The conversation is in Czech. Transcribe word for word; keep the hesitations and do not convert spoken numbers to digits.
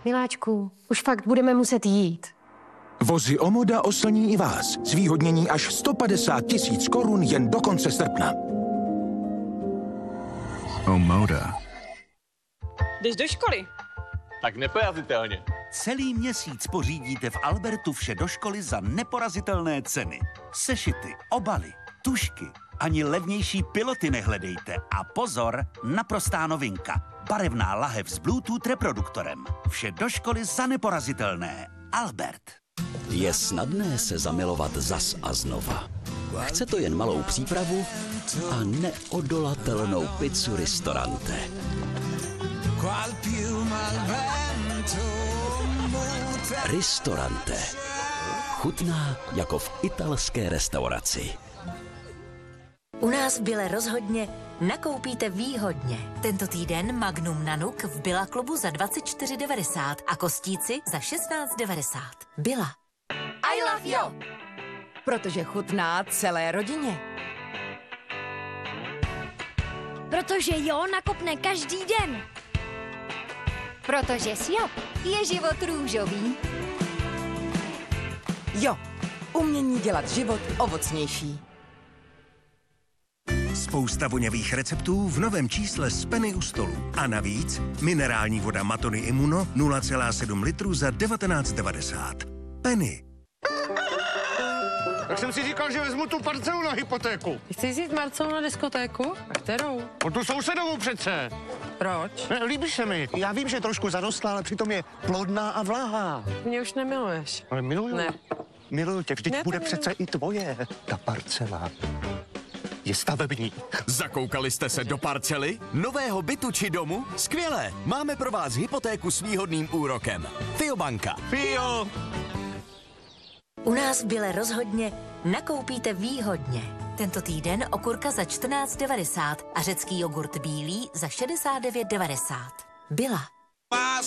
Miláčku, už fakt budeme muset jít. Vozy Omoda oslní i vás. Zvýhodnění až sto padesát tisíc korun jen do konce srpna. Omoda. Jdeš do školy? Tak neporazitelně. Celý měsíc pořídíte v Albertu vše do školy za neporazitelné ceny. Sešity, obaly, tužky, ani levnější piloty nehledejte. A pozor, naprostá novinka. Barevná lahev s Bluetooth reproduktorem. Vše do školy za neporazitelné. Albert. Je snadné se zamilovat zas a znova. Chce to jen malou přípravu a neodolatelnou pizzu Ristorante. Ristorante. Chutná jako v italské restauraci. U nás v Bile rozhodně nakoupíte výhodně. Tento týden Magnum Nanuk v Billa klubu za dvacet čtyři devadesát a kostíci za šestnáct devadesát. Billa. I love you! Protože chutná celé rodině. Protože jo nakopne každý den. Protože s jo je život růžový. Jo, umění dělat život ovocnější. Spousta voňavých receptů v novém čísle z Penny u stolu. A navíc minerální voda Matony Immuno nula celá sedm litru za devatenáct devadesát. Penny. Tak jsem si říkal, že vezmu tu parcelu na hypotéku. Chci jít Marcelu na diskotéku? A kterou? O tu sousedovou přece. Proč? Ne, líbí se mi. Já vím, že trošku zarostla, ale přitom je plodná a vláhá. Mě už nemiluješ. Ale miluju. Ne. Miluju tě, vždyť Ne, bude to přece i tvoje. Ta parcela je stavební. Zakoukali jste se do parcely? Nového bytu či domu? Skvělé! Máme pro vás hypotéku s výhodným úrokem. Fiobanka. Fio! U nás v Bile rozhodně nakoupíte výhodně. Tento týden okurka za čtrnáct devadesát a řecký jogurt bílý za šedesát devět devadesát. Billa.